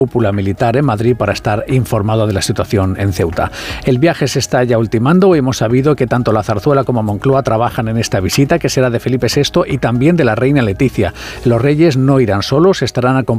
cúpula militar en Madrid para estar informado de la situación en Ceuta. El viaje se está ya ultimando. Hemos sabido que tanto la Zarzuela como Moncloa trabajan en esta visita, que será de Felipe VI y también de la reina Leticia. Los reyes no irán solos, estarán acompañados